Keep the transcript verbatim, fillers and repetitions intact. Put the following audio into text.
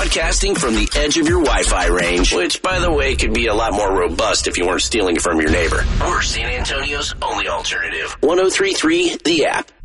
Broadcasting from the edge of your Wi-Fi range, which, by the way, could be a lot more robust if you weren't stealing it from your neighbor. We're San Antonio's only alternative. one oh three point three The App.